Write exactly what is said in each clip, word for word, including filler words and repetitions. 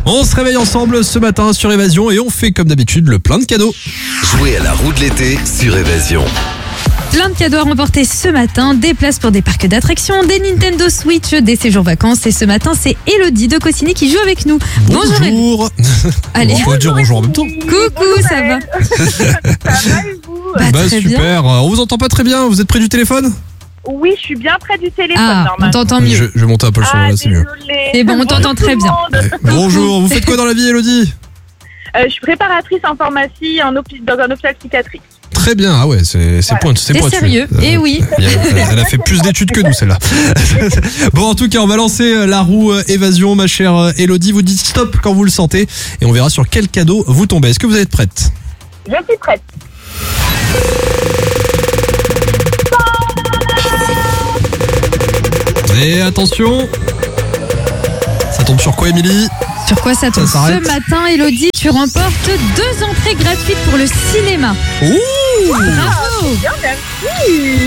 On se réveille ensemble ce matin sur Évasion et on fait comme d'habitude le plein de cadeaux. Jouez à la roue de l'été sur Évasion. Plein de cadeaux à remporter ce matin, des places pour des parcs d'attractions, des Nintendo Switch, des séjours vacances. Et ce matin, c'est Elodie de Cossini qui joue avec nous. Bonjour. Bonjour. Allez. On peut dire bonjour en même temps. Coucou, ça va? Ça va et vous? Bah, Bah très super. bien. On vous entend pas très bien. Vous êtes près du téléphone? Oui, je suis bien près du téléphone Ah, on normalement. t'entend mieux. je, je vais monter un peu le son, Ah, là, c'est mieux. désolée. C'est bon, on t'entend très bien. Bonjour tout le monde. Ouais. Bonjour, vous faites quoi dans la vie, Elodie? Euh, je suis préparatrice en pharmacie en hôpi- dans un hôpital psychiatrique. Très bien, ah ouais, c'est c'est Voilà. pointu. C'est T'es pointu. sérieux? Euh, Eh oui. Elle a, elle a fait plus d'études que nous, celle-là. Bon, en tout cas, on va lancer la roue euh, Évasion, ma chère euh, Elodie. Vous dites stop quand vous le sentez et on verra sur quel cadeau vous tombez. Est-ce que vous êtes prête? Je suis prête. Et attention, ça tombe sur quoi, Émilie? Sur quoi ça tombe? Ça s'arrête. Ce matin, Elodie, tu remportes deux entrées gratuites pour le cinéma. Ouh! Bravo. Bien, merci.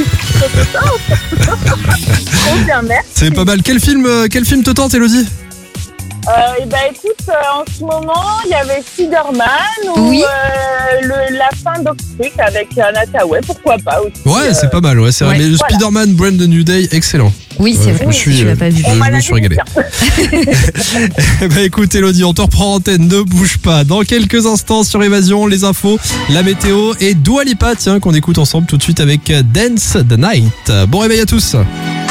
Trop bien, merci. C'est pas mal. Quel film, euh, quel film te tente, Elodie? Euh, et ben écoute, euh, en ce moment, il y avait Spider-Man ou Oui. euh, le, la fin d'Octrick avec Anna Tawai, pourquoi pas aussi. Ouais, euh, c'est pas mal, ouais, c'est vrai. ouais. Mais le Voilà. Spider-Man Brand New Day, excellent. Oui, c'est Ouais, vrai. je me suis, tu euh, l'as pas vu. je- on je m'a me la suis régalé. Eh ben écoute, Elodie, on te reprend en antenne, ne bouge pas. Dans quelques instants sur Évasion, les infos, la météo et Dua Lipa, tiens, qu'on écoute ensemble tout de suite avec Dance the Night. Bon réveil à tous.